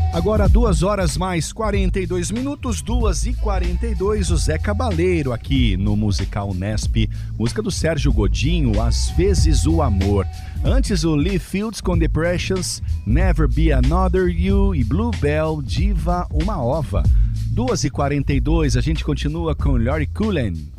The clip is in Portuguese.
Agora 2 horas mais 42 minutos, 2h42, o Zé Cabaleiro aqui no Musical Nesp, música do Sérgio Godinho, Às Vezes o Amor. Antes o Lee Fields com Depressions, Never Be Another You e Bluebell, Diva Uma Ova. 2h42, a gente continua com Lori Cullen,